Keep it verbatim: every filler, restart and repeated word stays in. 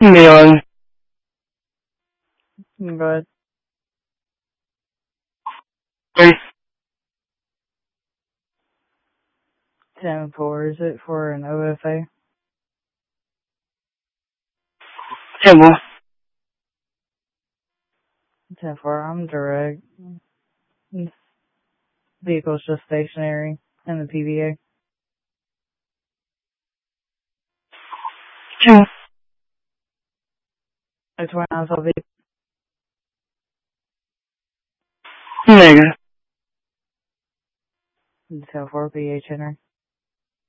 Ngayon. Good. Wait. ten four, is it for an O F A? ten four. ten four, I'm direct. This vehicle's just stationary in the P V A. Two. It's when I was on vehicle. Negative. ten four, P H Henry.